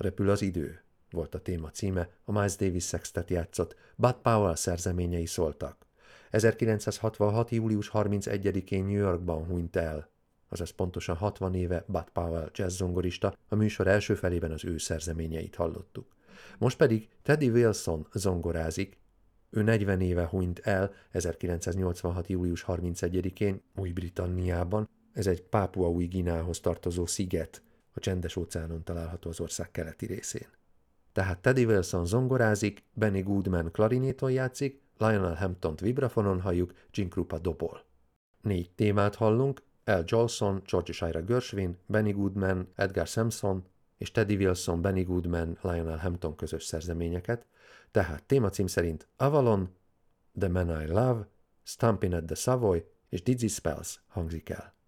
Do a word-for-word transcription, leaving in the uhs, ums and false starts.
repül az idő, volt a téma címe, a Miles Davis Sextet játszott, Bud Powell szerzeményei szóltak. ezerkilencszázhatvanhat. július harmincegyedikén New Yorkban hunyt el, azaz pontosan hatvan éve Bud Powell jazzzongorista, a műsor első felében az ő szerzeményeit hallottuk. Most pedig Teddy Wilson zongorázik, ő negyven éve hunyt el ezerkilencszáznyolcvanhat. július harmincegyedikén Új-Britanniában, ez egy Pápua Új Guineához tartozó sziget, a Csendes-óceánon található az ország keleti részén. Tehát Teddy Wilson zongorázik, Benny Goodman klarinéton játszik, Lionel Hamptont vibrafonon halljuk, Jim Krupa dobol. Négy témát hallunk, Al Jolson, George és Ira Gershwin, Benny Goodman, Edgar Sampson és Teddy Wilson, Benny Goodman, Lionel Hampton közös szerzeményeket, tehát témacím szerint Avalon, The Man I Love, Stompin' at the Savoy és Dizzy Spells hangzik el.